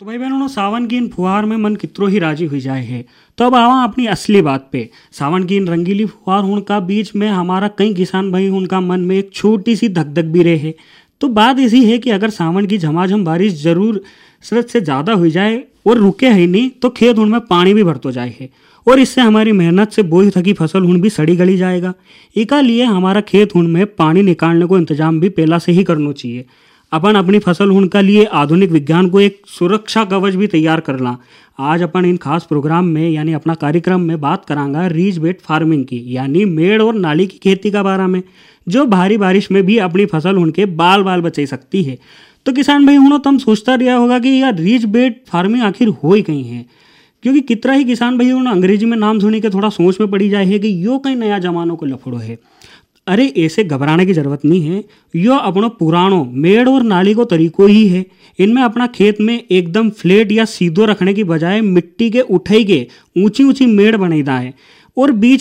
तो भाई बहनों सावन की इन फुहार में मन कितरो ही राजी हुई जाए है। तो अब आवा अपनी असली बात पे। सावन की इन रंगीली फुहार होने का बीच में हमारा कई किसान भाई उनका मन में एक छोटी सी धक धक भी रहे है। तो बात ऐसी है कि अगर सावन की झमाझम बारिश जरूरत से ज़्यादा हुई जाए और रुके ही नहीं तो खेत उनमें पानी भी भरतो जाए है और इससे हमारी मेहनत से बोई थकी फसल हुन भी सड़ी गली जाएगा। इका लिए हमारा खेत हुन में पानी निकालने को इंतजाम भी पहला से ही करना चाहिए। अपन अपनी फसल हुन का लिए आधुनिक विज्ञान को एक सुरक्षा कवच भी तैयार करना। आज अपन इन खास प्रोग्राम में यानी अपना कार्यक्रम में बात करांगा रीच बेड फार्मिंग की यानी मेड़ और नाली की खेती का बारे में, जो भारी बारिश में भी अपनी फसल उनके बाल बाल बचा सकती है। तो किसान भाई हुनो तुम सोचता रहा होगा कि यार रीच बेड फार्मिंग आखिर हो ही कहीं है, क्योंकि कितना ही किसान भाई उन्होंने अंग्रेजी में नाम सुनी के थोड़ा सोच में पड़ी जाए है कि यो कहीं नया जमानों को लफड़ो है। अरे ऐसे घबराने की जरूरत नहीं है, यो अपनो पुरानो मेड़ और नाली को तरीको ही है। इनमें अपना खेत में एकदम फ्लैट या सीधो रखने की बजाय मिट्टी के उठाई के ऊंची ऊंची मेड़ बनेदा है और बीच